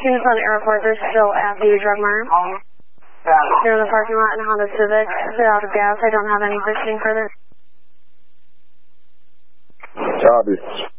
Tucson Airport, they're still at the drug mart. They're in the parking lot in a Honda Civic. They're out of gas. I don't have any visiting further. Copy.